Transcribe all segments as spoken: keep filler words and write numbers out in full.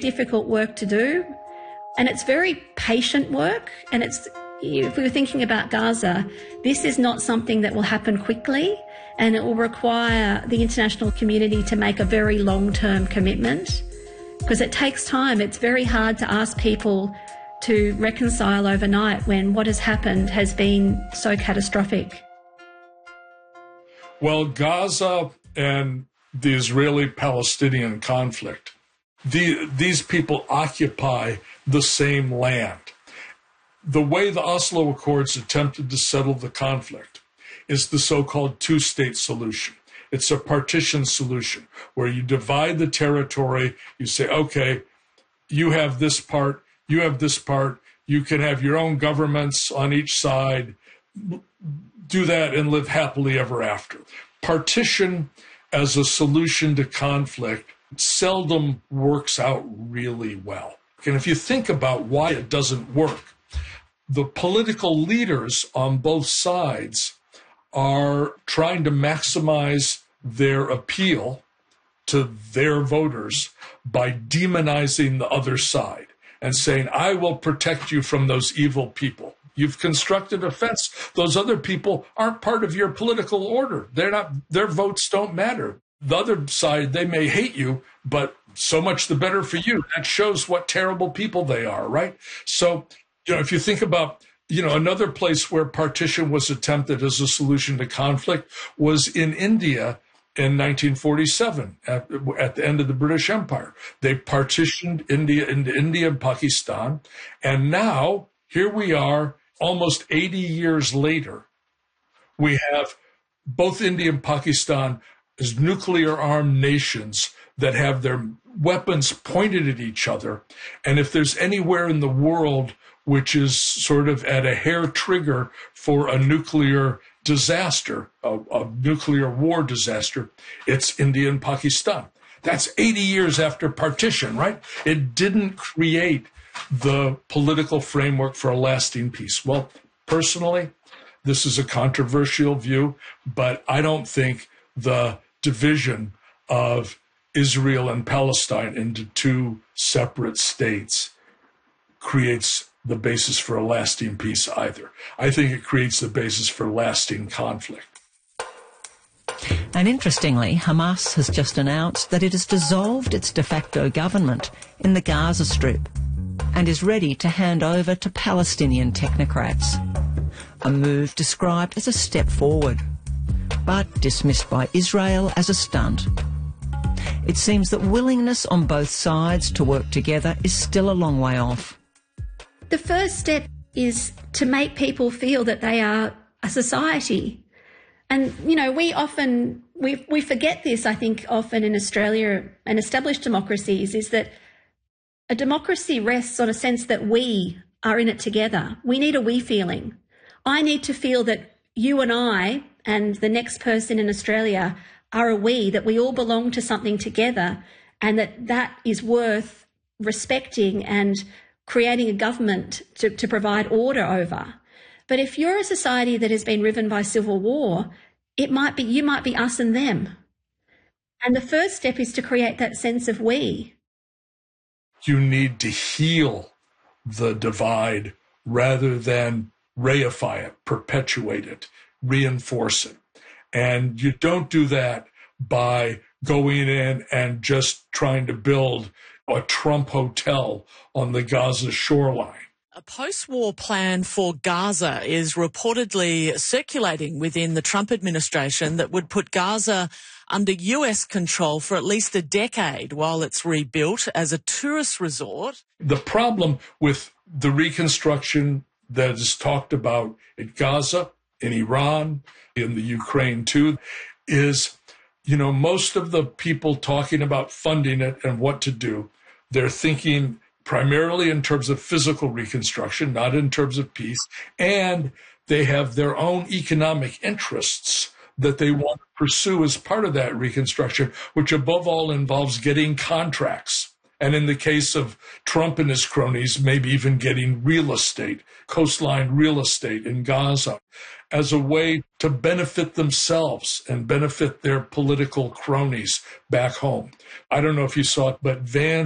difficult work to do, and it's very patient work. And it's, if we were thinking about Gaza, this is not something that will happen quickly, and it will require the international community to make a very long-term commitment, because it takes time. It's very hard to ask people to reconcile overnight when what has happened has been so catastrophic. Well, Gaza and the Israeli-Palestinian conflict, the, these people occupy the same land. The way the Oslo Accords attempted to settle the conflict is the so-called two-state solution. It's a partition solution where you divide the territory. You say, okay, you have this part, you have this part. You can have your own governments on each side. Do that and live happily ever after. Partition as a solution to conflict seldom works out really well. And if you think about why it doesn't work, the political leaders on both sides are trying to maximize their appeal to their voters by demonizing the other side and saying, I will protect you from those evil people. You've constructed a fence. Those other people aren't part of your political order. They're not, their votes don't matter. The other side, they may hate you, but so much the better for you. That shows what terrible people they are, right? So, you know, if you think about, you know, another place where partition was attempted as a solution to conflict was in India in nineteen forty-seven, at, at the end of the British Empire. They partitioned India into India and Pakistan. And now, here we are, almost eighty years later, we have both India and Pakistan as nuclear-armed nations that have their weapons pointed at each other. And if there's anywhere in the world which is sort of at a hair trigger for a nuclear disaster, a, a nuclear war disaster, it's India and Pakistan. That's eighty years after partition, right? It didn't create the political framework for a lasting peace. Well, personally, this is a controversial view, but I don't think the division of Israel and Palestine into two separate states creates the basis for a lasting peace either. I think it creates the basis for lasting conflict. And interestingly, Hamas has just announced that it has dissolved its de facto government in the Gaza Strip and is ready to hand over to Palestinian technocrats. A move described as a step forward, but dismissed by Israel as a stunt. It seems that willingness on both sides to work together is still a long way off. The first step is to make people feel that they are a society. And, you know, we often, we, we forget this, I think, often in Australia and established democracies, is that a democracy rests on a sense that we are in it together. We need a we feeling. I need to feel that you and I and the next person in Australia are a we, that we all belong to something together, and that that is worth respecting and creating a government to, to provide order over. But if you're a society that has been riven by civil war, it might be, you might be us and them. And the first step is to create that sense of we. You need to heal the divide rather than reify it, perpetuate it, reinforce it. And you don't do that by going in and just trying to build a Trump hotel on the Gaza shoreline. A post-war plan for Gaza is reportedly circulating within the Trump administration that would put Gaza under U S control for at least a decade while it's rebuilt as a tourist resort. The problem with the reconstruction that is talked about in Gaza, in Iran, in the Ukraine too, is, you know, most of the people talking about funding it and what to do, they're thinking primarily in terms of physical reconstruction, not in terms of peace, and they have their own economic interests that they want to pursue as part of that reconstruction, which above all involves getting contracts. And in the case of Trump and his cronies, maybe even getting real estate, coastline real estate in Gaza, as a way to benefit themselves and benefit their political cronies back home. I don't know if you saw it, but Vance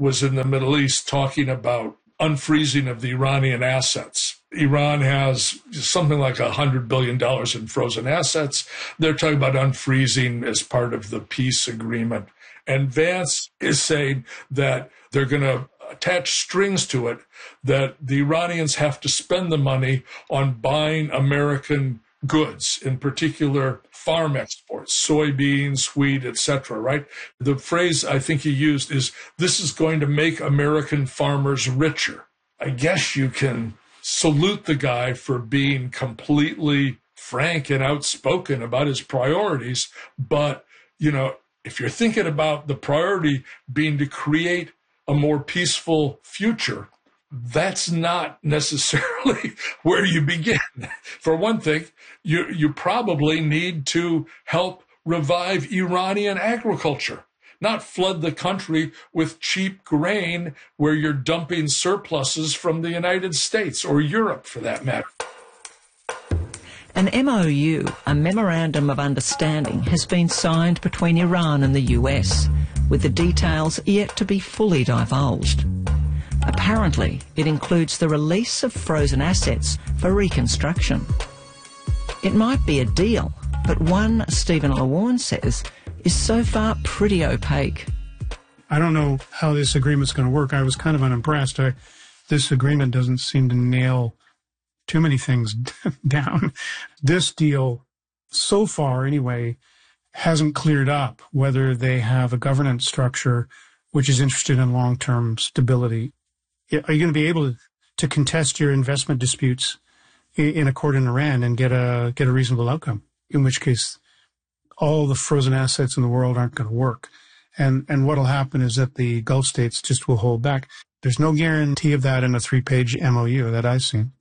was in the Middle East talking about unfreezing of the Iranian assets. Iran has something like one hundred billion dollars in frozen assets. They're talking about unfreezing as part of the peace agreement. And Vance is saying that they're going to attach strings to it, that the Iranians have to spend the money on buying American goods, in particular farm exports, soybeans, wheat, et cetera, right? The phrase I think he used is, this is going to make American farmers richer. I guess you can salute the guy for being completely frank and outspoken about his priorities. But, you know, if you're thinking about the priority being to create a more peaceful future, that's not necessarily where you begin. For one thing, you, you probably need to help revive Iranian agriculture, not flood the country with cheap grain where you're dumping surpluses from the United States or Europe, for that matter. An M O U, a Memorandum of Understanding, has been signed between Iran and the U S, with the details yet to be fully divulged. Apparently, it includes the release of frozen assets for reconstruction. It might be a deal, but one Stephen Lewarne says is so far pretty opaque. I don't know how this agreement's going to work. I was kind of unimpressed. I, this agreement doesn't seem to nail too many things down. This deal, so far anyway, hasn't cleared up whether they have a governance structure which is interested in long-term stability. Are you going to be able to contest your investment disputes in a court in Iran and get a get a reasonable outcome? In which case, all the frozen assets in the world aren't going to work. And and what'll happen is that the Gulf states just will hold back. There's no guarantee of that in a three-page M O U that I've seen.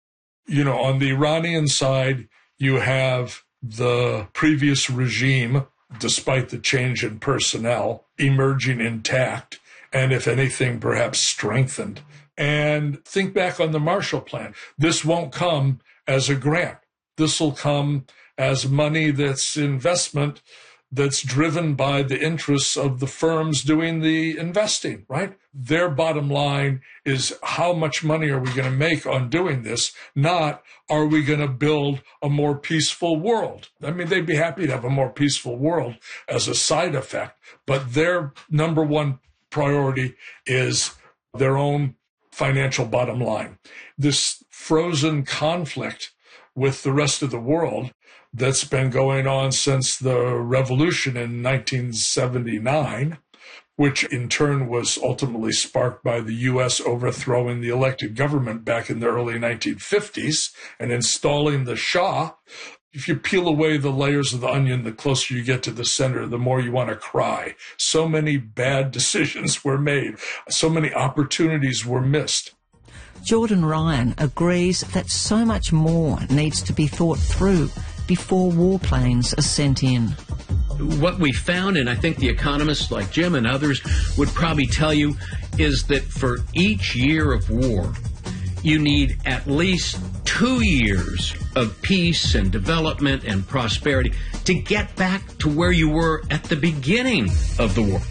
You know, on the Iranian side, you have the previous regime, despite the change in personnel, emerging intact, and if anything, perhaps strengthened. And think back on the Marshall Plan. This won't come as a grant. This will come as money that's investment that's driven by the interests of the firms doing the investing, right? Their bottom line is, how much money are we going to make on doing this? Not, are we going to build a more peaceful world? I mean, they'd be happy to have a more peaceful world as a side effect, but their number one priority is their own financial bottom line. This frozen conflict with the rest of the world that's been going on since the revolution in nineteen seventy-nine, which in turn was ultimately sparked by the U S overthrowing the elected government back in the early nineteen fifties and installing the Shah. If you peel away the layers of the onion, the closer you get to the center, the more you want to cry. So many bad decisions were made. So many opportunities were missed. Jordan Ryan agrees that so much more needs to be thought through before warplanes are sent in. What we found, and I think the economists like Jim and others would probably tell you, is that for each year of war, you need at least two years of peace and development and prosperity to get back to where you were at the beginning of the war.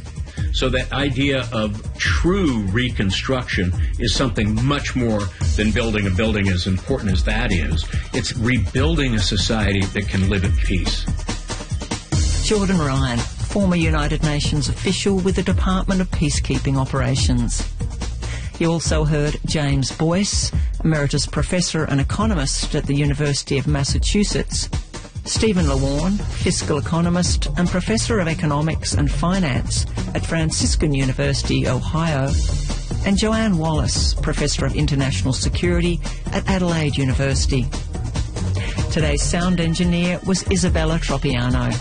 So that idea of true reconstruction is something much more than building a building, as important as that is. It's rebuilding a society that can live in peace. Jordan Ryan, former United Nations official with the Department of Peacekeeping Operations. You also heard James Boyce, Emeritus Professor and Economist at the University of Massachusetts, Stephen Lewarne, Fiscal Economist and Professor of Economics and Finance at Franciscan University, Ohio, and Joanne Wallace, Professor of International Security at Adelaide University. Today's sound engineer was Isabella Tropiano.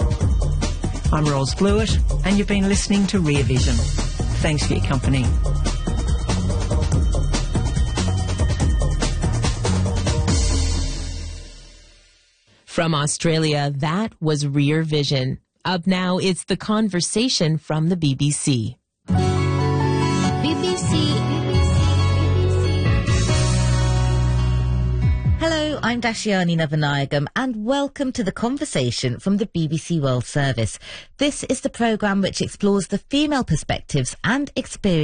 I'm Ros Blewett, and you've been listening to Rear Vision. Thanks for your company. From Australia, that was Rear Vision. Up now, it's The Conversation from the B B C. B B C. Hello, I'm Dashiani Navanayagam, and welcome to The Conversation from the B B C World Service. This is the programme which explores the female perspectives and experiences